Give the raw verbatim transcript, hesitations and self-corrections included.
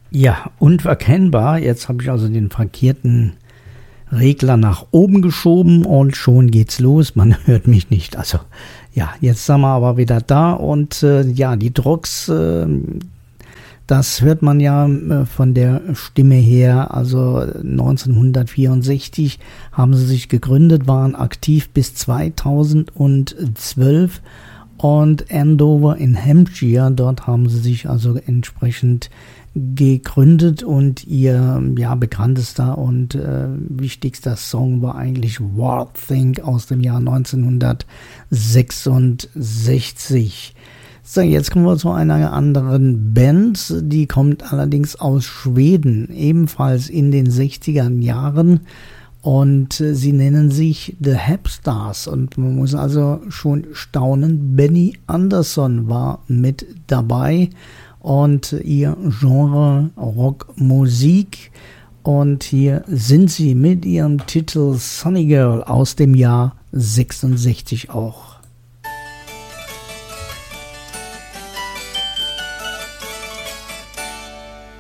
Ja, unverkennbar. Jetzt habe ich also den verkehrten Regler nach oben geschoben und schon geht's los. Man hört mich nicht. Also ja, jetzt sind wir aber wieder da und äh, ja, die Drogs, äh, das hört man ja äh, von der Stimme her. Also neunzehnhundertvierundsechzig haben sie sich gegründet, waren aktiv bis zweitausendzwölf und Andover in Hampshire, dort haben sie sich also entsprechend gegründet und ihr ja, bekanntester und äh, wichtigster Song war eigentlich War Think aus dem Jahr neunzehnhundertsechsundsechzig. So, jetzt kommen wir zu einer anderen Band, die kommt allerdings aus Schweden, ebenfalls in den sechziger Jahren und äh, sie nennen sich The Hepstars und man muss also schon staunen, Benny Andersson war mit dabei. Und ihr Genre Rockmusik. Und hier sind sie mit ihrem Titel Sunny Girl aus dem Jahr sechsundsechzig auch.